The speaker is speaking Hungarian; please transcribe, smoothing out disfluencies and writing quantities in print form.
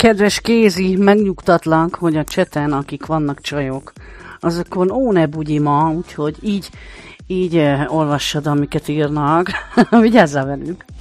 kedves Kézi, megnyugtatlak, hogy a cseten, akik vannak csajok, azokon ne bugyi ma, úgyhogy így olvassad, amiket írnak. Vigyázzál velük!